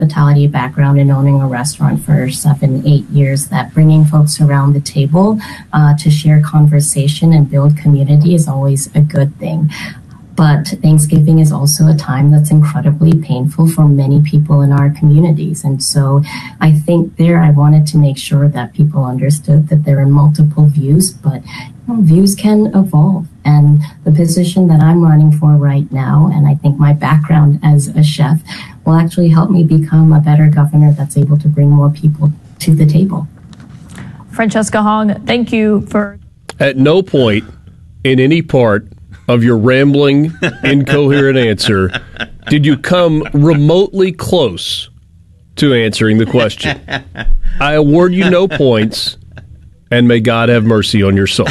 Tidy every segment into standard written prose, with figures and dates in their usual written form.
hospitality background and owning a restaurant for 7-8 years, that bringing folks around the table to share conversation and build community is always a good thing. But Thanksgiving is also a time that's incredibly painful for many people in our communities. And so I think I wanted to make sure that people understood that there are multiple views, but views can evolve. And the position that I'm running for right now, and I think my background as a chef, will actually help me become a better governor that's able to bring more people to the table. Francesca Hong, thank you for... At no point in any part of your rambling, incoherent answer did you come remotely close to answering the question. I award you no points, and may God have mercy on your soul.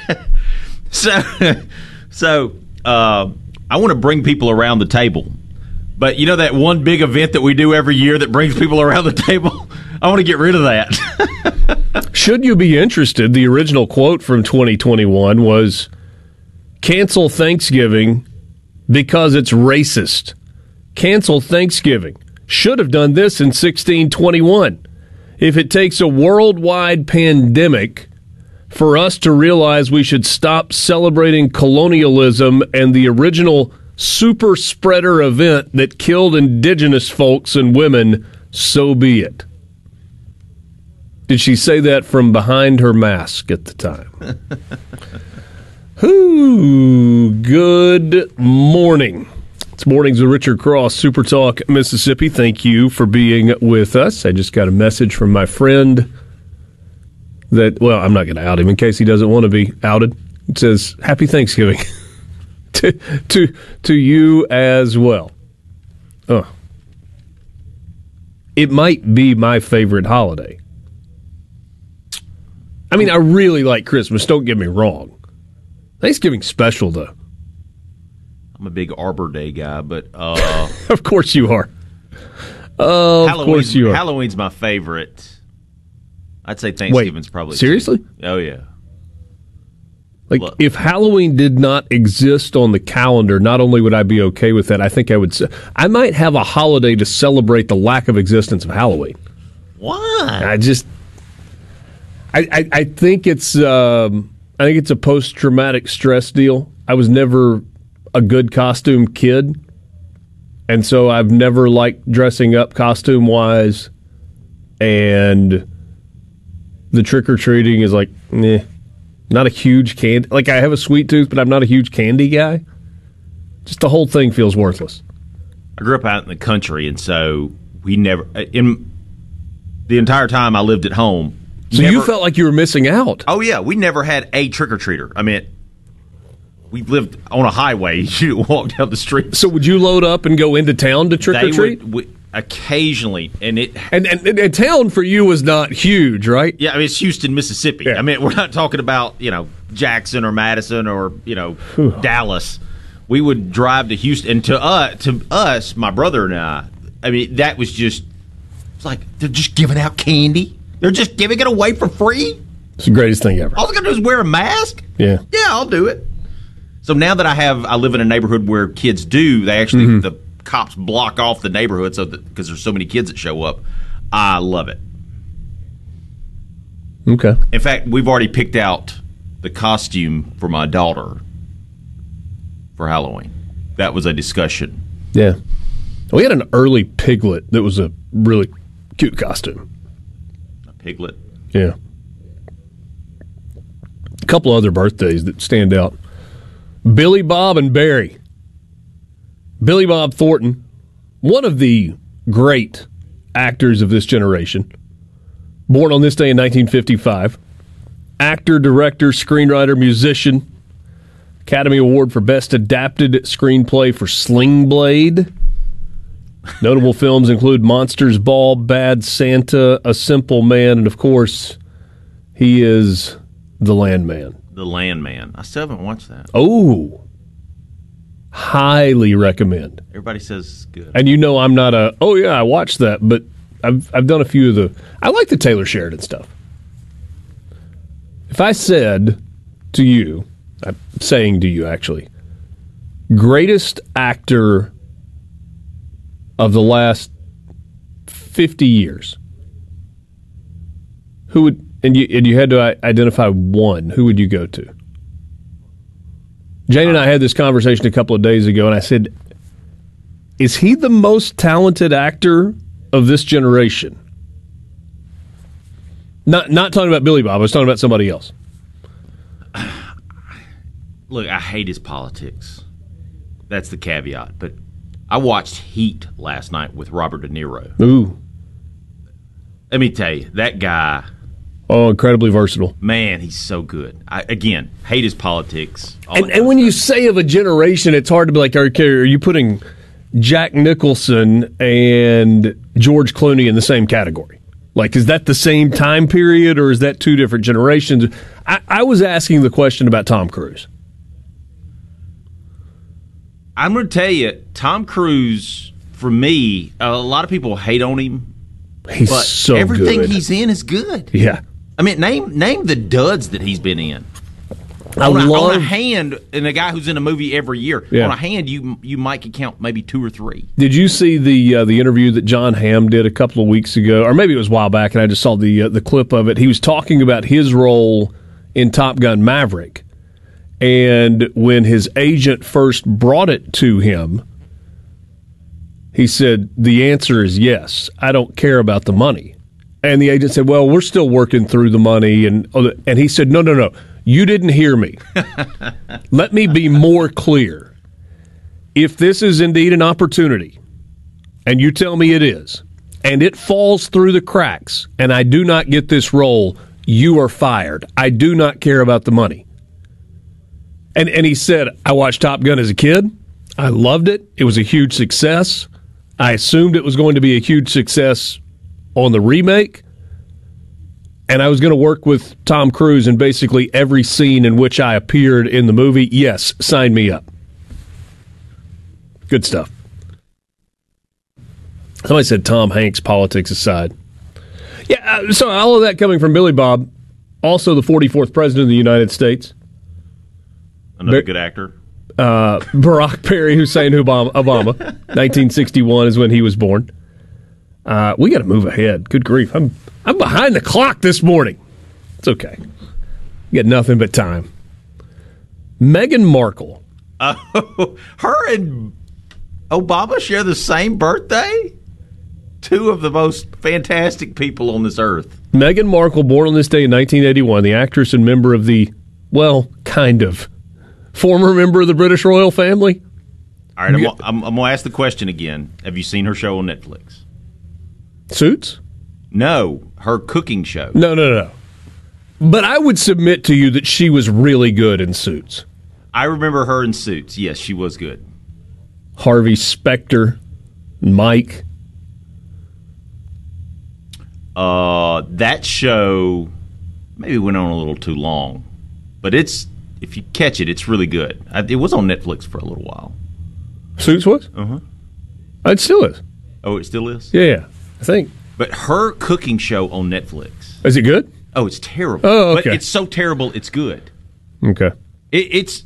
So I want to bring people around the table. But you know that one big event that we do every year that brings people around the table? I want to get rid of that. Should you be interested, the original quote from 2021 was, "Cancel Thanksgiving because it's racist. Cancel Thanksgiving. Should have done this in 1621. If it takes a worldwide pandemic for us to realize we should stop celebrating colonialism and the original super spreader event that killed indigenous folks and women, so be it." Did she say that from behind her mask at the time? Good morning. It's Mornings with Richard Cross, Super Talk, Mississippi. Thank you for being with us. I just got a message from my friend that, well, I'm not going to out him in case he doesn't want to be outed. It says, "Happy Thanksgiving to you as well." Oh. It might be my favorite holiday. I mean, I really like Christmas, don't get me wrong. Thanksgiving's special, though. I'm a big Arbor Day guy, but... Of course you are. Of course you are. Halloween's my favorite. I'd say Thanksgiving's probably... Seriously? Oh, yeah. Like, if Halloween did not exist on the calendar, not only would I be okay with that, I think I would... I might have a holiday to celebrate the lack of existence of Halloween. Why? I think it's... I think it's a post-traumatic stress deal. I was never a good costume kid, and so I've never liked dressing up costume-wise, and the trick-or-treating is like, not a huge candy. Like, I have a sweet tooth, but I'm not a huge candy guy. Just the whole thing feels worthless. I grew up out in the country, and so we never... In the entire time I lived at home... So you felt like you were missing out. Oh, yeah. We never had a trick-or-treater. I mean, we lived on a highway. You walk down the street. So would you load up and go into town to trick-or-treat? Occasionally. And town for you was not huge, right? Yeah, I mean, it's Houston, Mississippi. Yeah. I mean, we're not talking about, Jackson or Madison or, Dallas. We would drive to Houston. And to us, my brother and I mean, that was just, it's like, they're just giving out candy. They're just giving it away for free? It's the greatest thing ever. All they're going to do is wear a mask? Yeah. Yeah, I'll do it. So now that I live in a neighborhood where kids do, they actually, the cops block off the neighborhood because there's so many kids that show up. I love it. Okay. In fact, we've already picked out the costume for my daughter for Halloween. That was a discussion. Yeah. We had an early Piglet that was a really cute costume. Piglet. Yeah. A couple other birthdays that stand out. Billy Bob and Barry. Billy Bob Thornton, one of the great actors of this generation, born on this day in 1955. Actor, director, screenwriter, musician. Academy Award for Best Adapted Screenplay for Sling Blade. Notable films include Monsters Ball, Bad Santa, A Simple Man, and of course, he is The Landman. The Landman. I still haven't watched that. Oh, highly recommend. Everybody says it's good. And I'm not I watched that, but I've done a few of I like the Taylor Sheridan stuff. If I said to you, I'm saying to you actually, greatest actor of the last 50 years, who would, and you had to identify one, who would you go to? Jane and I had this conversation a couple of days ago, and I said, is he the most talented actor of this generation? Not talking about Billy Bob. I was talking about somebody else. Look, I hate his politics. That's the caveat. But I watched Heat last night with Robert De Niro. Ooh. Let me tell you, that guy... Oh, incredibly versatile. Man, he's so good. Again, hate his politics. And when you say of a generation, it's hard to be like, okay, are you putting Jack Nicholson and George Clooney in the same category? Like, is that the same time period, or is that two different generations? I was asking the question about Tom Cruise. I'm going to tell you, Tom Cruise, for me, a lot of people hate on him. He's but so everything good. He's in is good. Yeah. I mean, name the duds that he's been in. I on love a hand, and a guy who's in a movie every year. Yeah. On a hand, you might could count maybe 2 or 3. Did you see the interview that John Hamm did a couple of weeks ago, or maybe it was a while back, and I just saw the clip of it? He was talking about his role in Top Gun Maverick, and when his agent first brought it to him, he said, "The answer is yes. I don't care about the money." And the agent said, "Well, we're still working through the money," and he said, "No. You didn't hear me. Let me be more clear. If this is indeed an opportunity, and you tell me it is, and it falls through the cracks, and I do not get this role, you are fired. I do not care about the money." And he said, "I watched Top Gun as a kid. I loved it. It was a huge success. I assumed it was going to be a huge success on the remake. And I was going to work with Tom Cruise in basically every scene in which I appeared in the movie. Yes, sign me up." Good stuff. Somebody said Tom Hanks, politics aside. Yeah, so all of that coming from Billy Bob, also the 44th president of the United States. Another good actor. Barack Perry Hussein Obama. 1961 is when he was born. We got to move ahead. Good grief. I'm behind the clock this morning. It's okay. Got nothing but time. Meghan Markle. Her and Obama share the same birthday? 2 of the most fantastic people on this earth. Meghan Markle, born on this day in 1981, the actress and member of the, well, kind of, former member of the British royal family. All right, I'm going to ask the question again. Have you seen her show on Netflix? Suits? No, her cooking show. No. But I would submit to you that she was really good in Suits. I remember her in Suits. Yes, she was good. Harvey Specter, Mike. That show maybe went on a little too long. But if you catch it, it's really good. It was on Netflix for a little while. Suits was? Uh-huh. It still is. Oh, it still is? Yeah, I think. But her cooking show on Netflix. Is it good? Oh, it's terrible. Oh, okay. But it's so terrible, it's good. Okay. It's...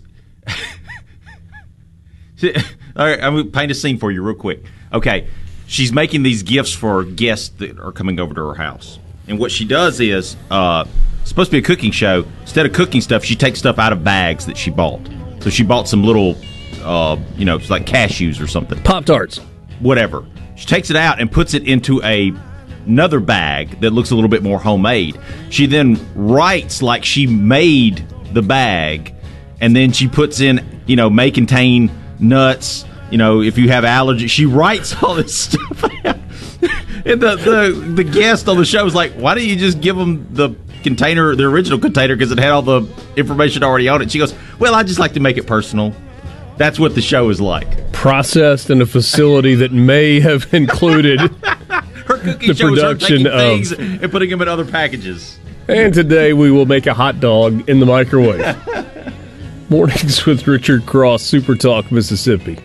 All right, I'm going to paint a scene for you real quick. Okay, she's making these gifts for guests that are coming over to her house. And what she does is, it's supposed to be a cooking show. Instead of cooking stuff, she takes stuff out of bags that she bought. So she bought some little, it's like cashews or something. Pop-Tarts. Whatever. She takes it out and puts it into another bag that looks a little bit more homemade. She then writes like she made the bag, and then she puts in, may contain nuts, if you have allergies. She writes all this stuff out. And the guest on the show was like, why don't you just give them the container, the original container, because it had all the information already on it. She goes, well, I just like to make it personal. That's what the show is like. Processed in a facility that may have included her cooking show is her taking things and putting them in other packages. And today we will make a hot dog in the microwave. Mornings with Richard Cross, Super Talk, Mississippi.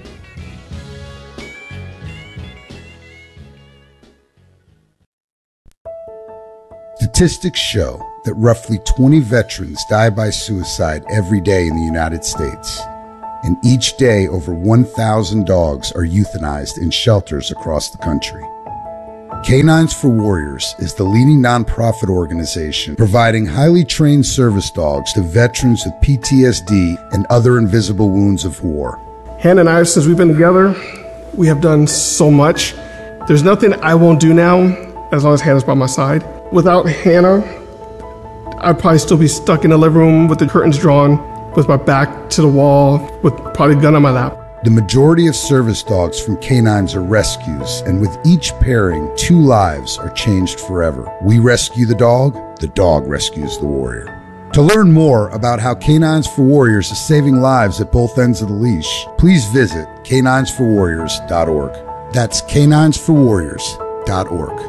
Statistics show that roughly 20 veterans die by suicide every day in the United States. And each day, over 1,000 dogs are euthanized in shelters across the country. Canines for Warriors is the leading nonprofit organization providing highly trained service dogs to veterans with PTSD and other invisible wounds of war. Hannah and I, since we've been together, we have done so much. There's nothing I won't do now as long as Hannah's by my side. Without Hannah, I'd probably still be stuck in the living room with the curtains drawn, with my back to the wall, with probably a gun on my lap. The majority of service dogs from Canines are rescues, and with each pairing, 2 lives are changed forever. We rescue the dog rescues the warrior. To learn more about how Canines for Warriors is saving lives at both ends of the leash, please visit caninesforwarriors.org. That's caninesforwarriors.org.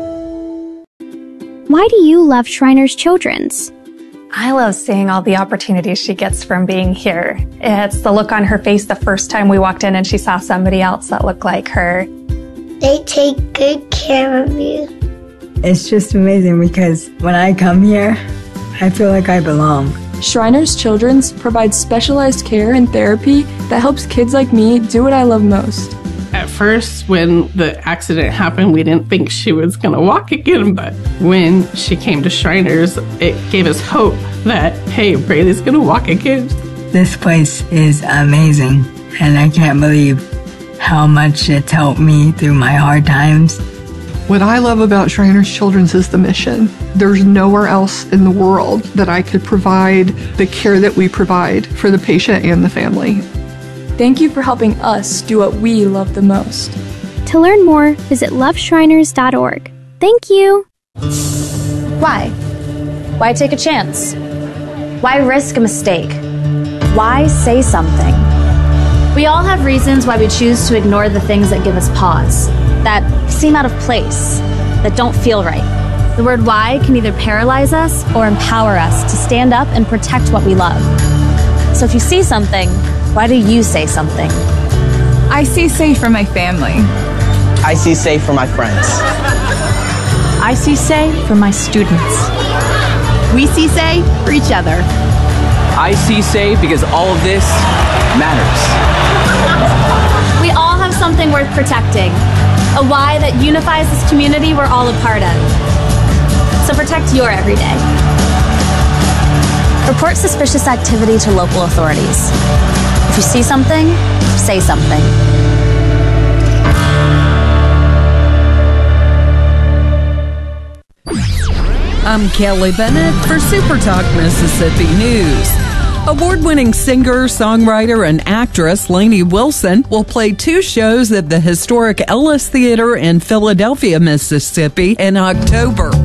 Why do you love Shriners Children's? I love seeing all the opportunities she gets from being here. It's the look on her face the first time we walked in and she saw somebody else that looked like her. They take good care of you. It's just amazing because when I come here, I feel like I belong. Shriners Children's provides specialized care and therapy that helps kids like me do what I love most. At first, when the accident happened, we didn't think she was going to walk again, but when she came to Shriners, it gave us hope that, hey, Braylee's going to walk again. This place is amazing, and I can't believe how much it's helped me through my hard times. What I love about Shriners Children's is the mission. There's nowhere else in the world that I could provide the care that we provide for the patient and the family. Thank you for helping us do what we love the most. To learn more, visit loveshriners.org. Thank you. Why? Why take a chance? Why risk a mistake? Why say something? We all have reasons why we choose to ignore the things that give us pause, that seem out of place, that don't feel right. The word why can either paralyze us or empower us to stand up and protect what we love. So if you see something, why do you say something? I see safe for my family. I see safe for my friends. I see say for my students. We see say for each other. I see say because all of this matters. We all have something worth protecting, a why that unifies this community we're all a part of. So protect your everyday. Report suspicious activity to local authorities. If you see something, say something. I'm Kelly Bennett for Super Talk Mississippi News. Award-winning singer, songwriter, and actress Lainey Wilson will play 2 shows at the historic Ellis Theater in Philadelphia, Mississippi in October.